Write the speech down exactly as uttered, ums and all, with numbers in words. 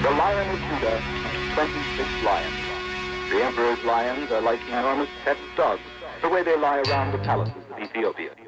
The Lion of Judah has twenty-six lions. The emperor's lions are like enormous pet dogs, the way they lie around the palaces of Ethiopia.